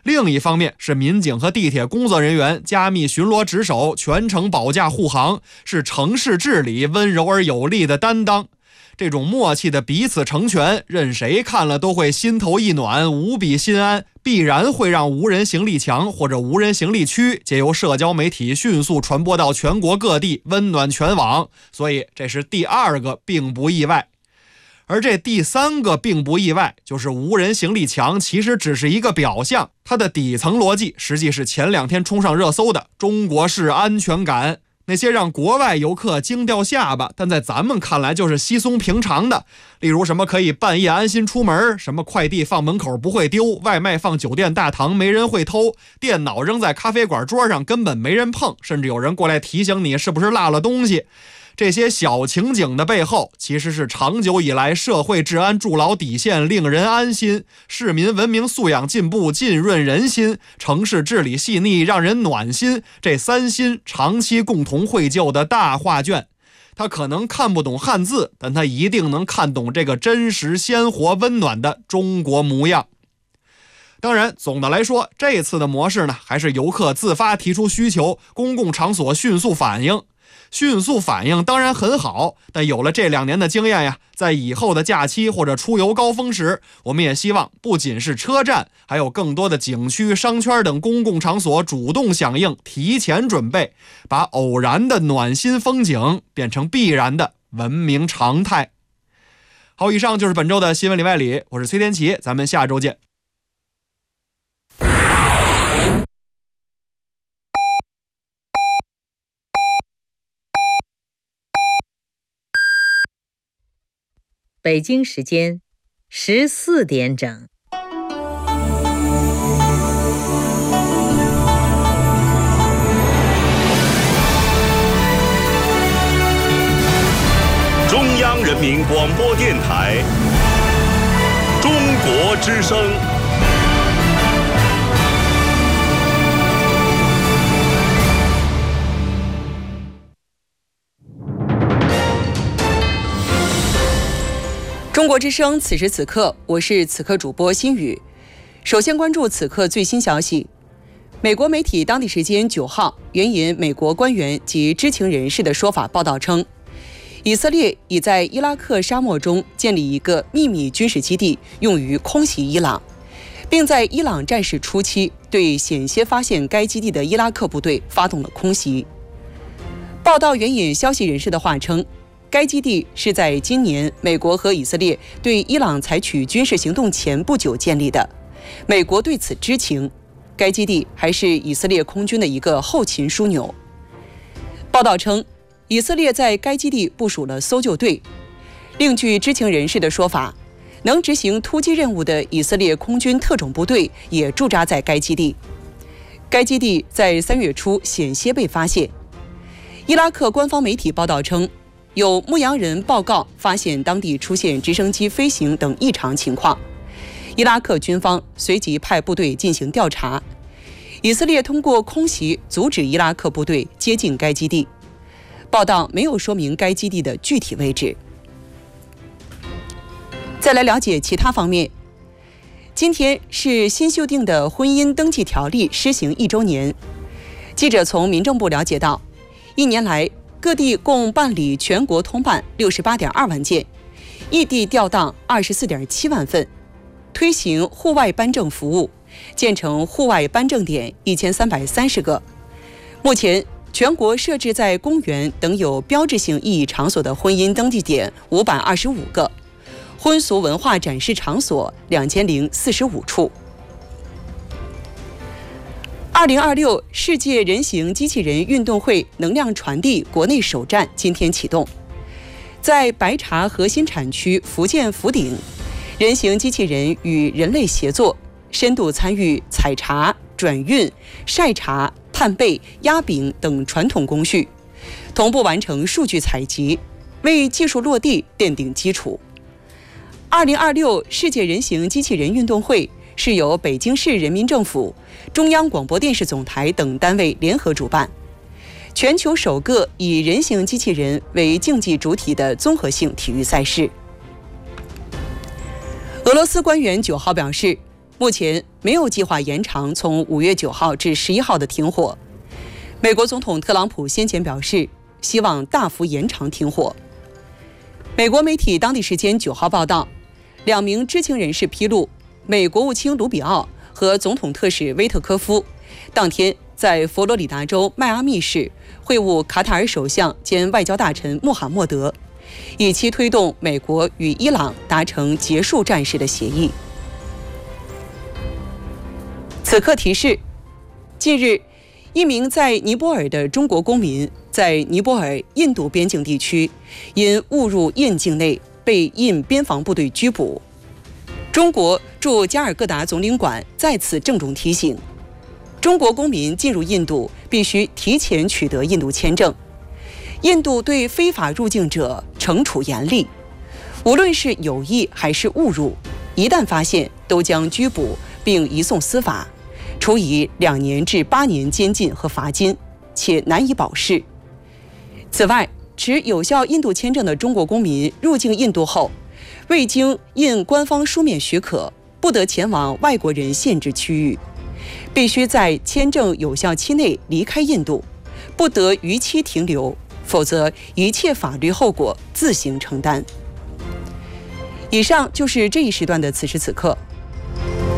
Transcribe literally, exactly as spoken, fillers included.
另一方面是民警和地铁工作人员加密巡逻值守，全程保驾护航，是城市治理温柔而有力的担当。这种默契的彼此成全，任谁看了都会心头一暖，无比心安，必然会让无人行李墙或者无人行李区借由社交媒体迅速传播到全国各地，温暖全网。所以这是第二个并不意外。而这第三个并不意外，就是无人行李墙其实只是一个表象，它的底层逻辑实际是前两天冲上热搜的中国式安全感。那些让国外游客惊掉下巴，但在咱们看来就是稀松平常的，例如什么可以半夜安心出门，什么快递放门口不会丢，外卖放酒店大堂没人会偷，电脑扔在咖啡馆桌上根本没人碰，甚至有人过来提醒你是不是落了东西。这些小情景的背后，其实是长久以来社会治安筑牢底线，令人安心，市民文明素养进步，浸润人心，城市治理细腻，让人暖心，这三心长期共同绘就的大画卷。他可能看不懂汉字，但他一定能看懂这个真实鲜活温暖的中国模样。当然，总的来说，这次的模式呢，还是游客自发提出需求，公共场所迅速反应。迅速反应当然很好，但有了这两年的经验呀，在以后的假期或者出游高峰时，我们也希望不仅是车站，还有更多的景区、商圈等公共场所主动响应，提前准备，把偶然的暖心风景变成必然的文明常态。好，以上就是本周的新闻里外里，我是崔天琪，咱们下周见。 北京时间十四点整。 中央人民广播电台中国之声。 中国之声，此时此刻，我是此刻主播心雨。首先关注此刻最新消息。美国媒体当地时间九号援引美国官员及知情人士的说法报道称，以色列已在伊拉克沙漠中建立一个秘密军事基地，用于空袭伊朗，并在伊朗战事初期对险些发现该基地的伊拉克部队发动了空袭。报道援引消息人士的话称，该基地是在今年美国和以色列对伊朗采取军事行动前不久建立的，美国对此知情。该基地还是以色列空军的一个后勤枢纽。报道称，以色列在该基地部署了搜救队。另据知情人士的说法，能执行突击任务的以色列空军特种部队也驻扎在该基地。该基地在三月初险些被发现。伊拉克官方媒体报道称，有牧羊人报告发现当地出现直升机飞行等异常情况，伊拉克军方随即派部队进行调查。以色列通过空袭阻止伊拉克部队接近该基地。报道没有说明该基地的具体位置。再来了解其他方面。今天是新修订的婚姻登记条例施行一周年。记者从民政部了解到，一年来各地共办理全国通办六十八点二万件，异地调档二十四点七万份，推行户外颁证服务，建成户外颁证点一千三百三十个。目前，全国设置在公园等有标志性意义场所的婚姻登记点五百二十五个，婚俗文化展示场所两千零四十五处。二零二六世界人形机器人运动会能量传递国内首站今天启动，在白茶核心产区福建福鼎，人形机器人与人类协作，深度参与采茶、转运、晒茶、炭焙、压饼等传统工序，同步完成数据采集，为技术落地奠定基础。二零二六世界人形机器人运动会是由北京市人民政府、中央广播电视总台等单位联合主办，全球首个以人形机器人为竞技主体的综合性体育赛事。俄罗斯官员九号表示， 目前没有计划延长从五月九号至十一号的停火。美国总统特朗普先前表示，希望大幅延长停火。美国媒体当地时间九号报道，两名知情人士披露，美国务卿卢比奥和总统特使威特科夫当天在佛罗里达州迈阿密市会晤卡塔尔首相兼外交大臣穆罕默德，以期推动美国与伊朗达成结束战事的协议。此刻提示：近日，一名在尼泊尔的中国公民在尼泊尔印度边境地区因误入印境内被印边防部队拘捕。中国驻加尔各答总领馆再次郑重提醒，中国公民进入印度必须提前取得印度签证。印度对非法入境者惩处严厉，无论是有意还是误入，一旦发现都将拘捕并移送司法，处以两年至八年监禁和罚金，且难以保释。此外，持有效印度签证的中国公民入境印度后，未经印官方书面许可，不得前往外国人限制区域，必须在签证有效期内离开印度，不得逾期停留，否则一切法律后果自行承担。以上就是这一时段的此时此刻。